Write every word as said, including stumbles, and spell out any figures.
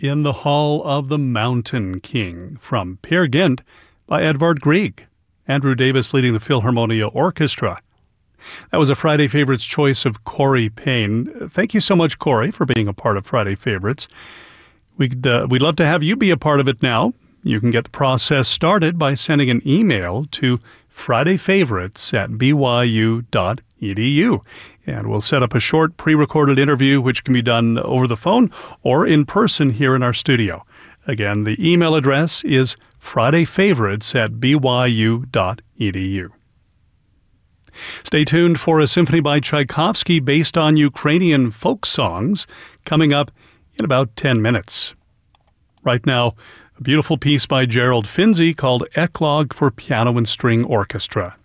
In the Hall of the Mountain King from Peer Gynt by Edvard Grieg. Andrew Davis leading the Philharmonia Orchestra. That was a Friday Favorites choice of Corey Payne. Thank you so much, Corey, for being a part of Friday Favorites. We'd, uh, we'd love to have you be a part of it now. You can get the process started by sending an email to fridayfavorites at b y u dot e d u. And we'll set up a short pre-recorded interview, which can be done over the phone or in person here in our studio. Again, the email address is fridayfavorites at b y u dot e d u. Stay tuned for a symphony by Tchaikovsky based on Ukrainian folk songs coming up in about ten minutes. Right now, a beautiful piece by Gerald Finzi called Eclogue for Piano and String Orchestra.